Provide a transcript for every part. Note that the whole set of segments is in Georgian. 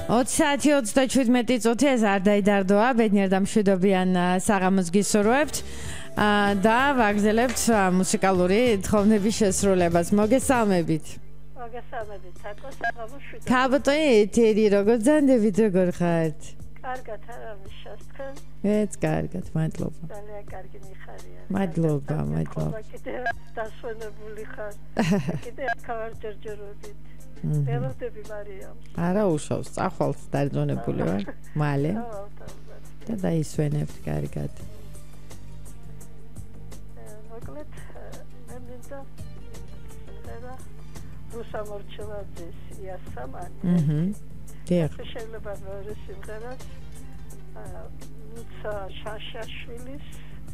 საათი 37 წუთი ეს არ დაიდარდოა ბედნიერ და მშვიდობიან საღამოს გისურვებთ და ვაგრძელებთ მუსიკალური თხოვნების შესრულებას. მოგესალმებით. მოგესალმებით, თაკო, საღამოს მშვიდობა. ქაბოტონი ეთერი როგორ ძანდებით, როგორ ხართ? კარგად არა მიშასთხენ. მეც კარგად, მადლობა. ძალიან კარგი მიხარია. მადლობა. კიდევ დასვენებული ხარ. კიდევ ახალ ჯერჯერობით. მელოდები მარიამს. არა უშავს, წახვალთ დაძონებული ვარ. მალე. და დაისვენებთ კარგად. მოკლედ მე მინდა რუსამორჩელაძის იასამანი. დიახ. შეიძლება მეორე სიმღერას ლუცა შაშაშვილის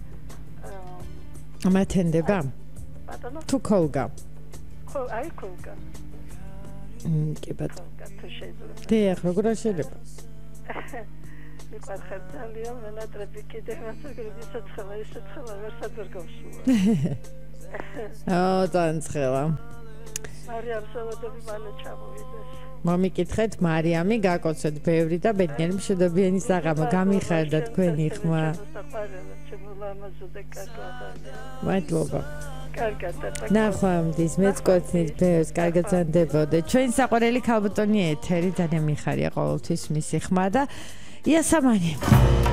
მათენდება? ბატონო. თუ ქოლგა. აი ქოლგა. კი ბატონო. თუ შეიძლება. დიახ, როგორ შეიძლება? მიყვარხარ ძალიან მენატრები კიდევ მასაგები საცხელა ვერსად ვერ გავსულა. დანცხელა. მარიამ სალოდები მალე ჩამოვიდეს. მომიკითხეთ მარიამი გაკოცეთ ბევრი და ბედნიერი მშვიდობიანი საღამო გამიხარდა თქვენი ხმა. მადლობა. კარგად. ნახვამდის მეც კოცნით ბევრს კარგად ზანდებოდე. ჩვენ საყვარელი ქალბატონი ეთერი ძალიან მიხარია ყოველთვის მისი ხმა და იასამანი.